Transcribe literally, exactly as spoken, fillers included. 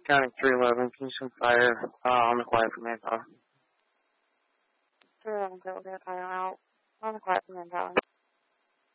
County three eleven, Kingston Fire, uh, on the quiet for manpower. three eleven, go ahead, fire out. On the quiet for manpower.